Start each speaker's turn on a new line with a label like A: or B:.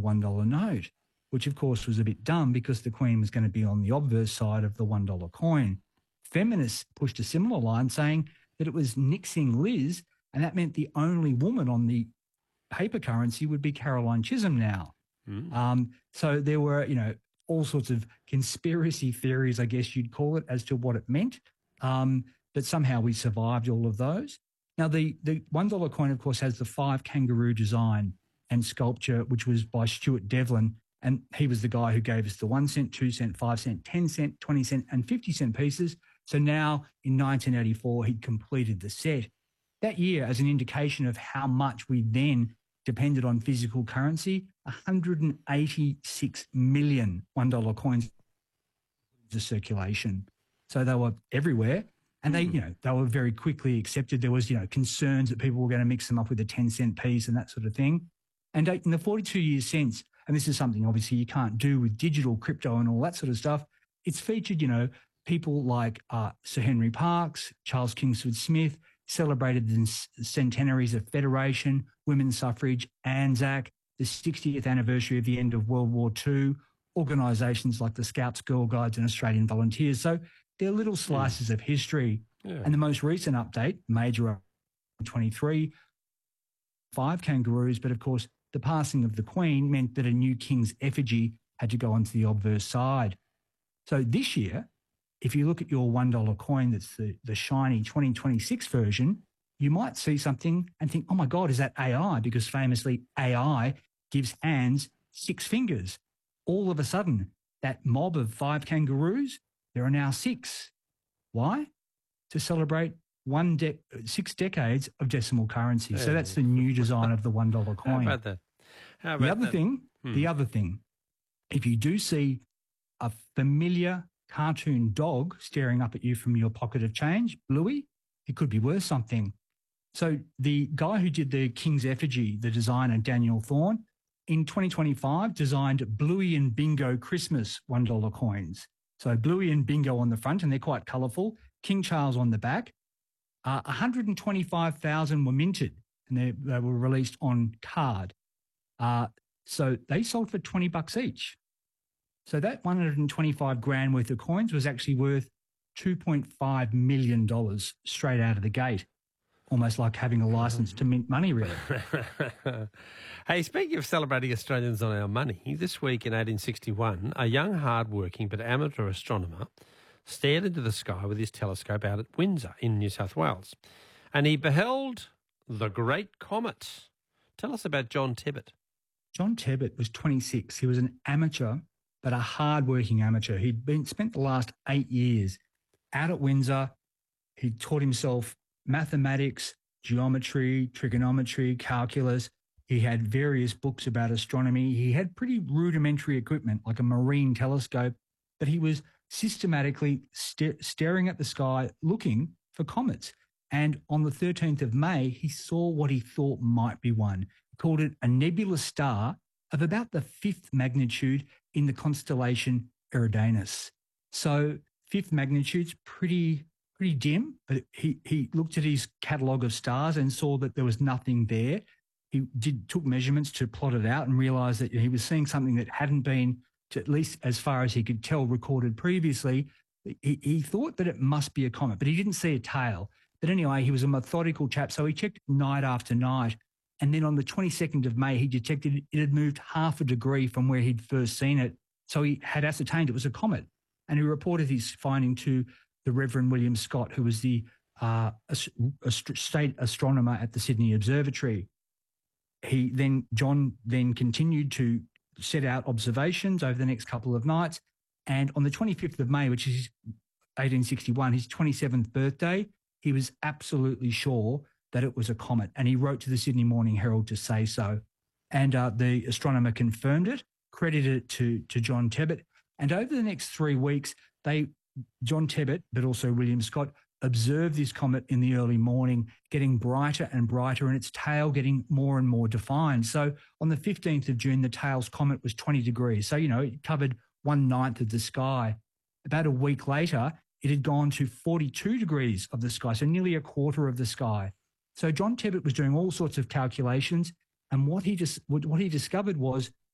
A: $1 note, which of course was a bit dumb because the Queen was going to be on the obverse side of the $1 coin. Feminists pushed a similar line saying that it was nixing Liz, and that meant the only woman on the paper currency would be Caroline Chisholm now. So there were, all sorts of conspiracy theories, I guess you'd call it, as to what it meant. But somehow we survived all of those. Now, the $1 coin, of course, has the 5 kangaroo design and sculpture, which was by Stuart Devlin. And he was the guy who gave us the 1 cent, 2 cent, 5 cent, 10 cent, 20 cent and 50 cent pieces. So now in 1984, he'd completed the set. That year, as an indication of how much we then depended on physical currency, 186 million $1 coins into circulation. So they were everywhere. And they were very quickly accepted. There was, concerns that people were going to mix them up with a 10-cent piece and that sort of thing. And in the 42 years since, and this is something obviously you can't do with digital crypto and all that sort of stuff, it's featured, people like Sir Henry Parkes, Charles Kingsford Smith, celebrated the centenaries of Federation, women's suffrage, Anzac, the 60th anniversary of the end of World War II, organisations like the Scouts, Girl Guides and Australian Volunteers. So they're little slices of history. Yeah. And the most recent update, major 23, 5 kangaroos, but of course the passing of the Queen meant that a new king's effigy had to go onto the obverse side. So this year, if you look at your $1 coin, that's the shiny 2026 version, you might see something and think, oh my God, is that AI? Because famously AI gives hands 6 fingers. All of a sudden, that mob of 5 kangaroos, there are now 6. Why? To celebrate 6 decades of decimal currency. So that's the new design of the $1 coin.
B: How about that?
A: The other thing, if you do see a familiar cartoon dog staring up at you from your pocket of change, Bluey, it could be worth something. So the guy who did the King's effigy, the designer Daniel Thorne, in 2025 designed Bluey and Bingo Christmas $1 coins. So Bluey and Bingo on the front, and they're quite colourful. King Charles on the back. 125,000 were minted, and they were released on card. So they sold for $20 each. So that 125 grand worth of coins was actually worth $2.5 million straight out of the gate. Almost like having a license to mint money, really.
B: Hey, speaking of celebrating Australians on our money, this week in 1861, a young, hard-working but amateur astronomer stared into the sky with his telescope out at Windsor in New South Wales, and he beheld the Great Comet. Tell us about John Tebbutt.
A: John Tebbutt was 26. He was an amateur, but a hard-working amateur. He'd spent the last 8 years out at Windsor. He taught himself mathematics, geometry, trigonometry, calculus. He had various books about astronomy. He had pretty rudimentary equipment, like a marine telescope, but he was systematically staring at the sky looking for comets. And on the 13th of May, he saw what he thought might be one. He called it a nebulous star of about the 5th magnitude in the constellation Eridanus. So 5th magnitude's pretty dim, but he looked at his catalogue of stars and saw that there was nothing there. He took measurements to plot it out and realised that he was seeing something that hadn't been, to at least as far as he could tell, recorded previously. He thought that it must be a comet, but he didn't see a tail. But anyway, he was a methodical chap, so he checked night after night. And then on the 22nd of May, he detected it had moved half a degree from where he'd first seen it. So he had ascertained it was a comet. And he reported his finding to the Reverend William Scott, who was the state astronomer at the Sydney Observatory. John then continued to set out observations over the next couple of nights. And on the 25th of May, which is 1861, his 27th birthday, he was absolutely sure that it was a comet. And he wrote to the Sydney Morning Herald to say so. And the astronomer confirmed it, credited it to John Tebbutt. And over the next 3 weeks, John Tebbutt, but also William Scott, observed this comet in the early morning, getting brighter and brighter, and its tail getting more and more defined. So on the 15th of June, the tail's comet was 20 degrees. So, it covered 1/9 of the sky. About a week later, it had gone to 42 degrees of the sky, so nearly a quarter of the sky. So John Tebbutt was doing all sorts of calculations, and what he discovered was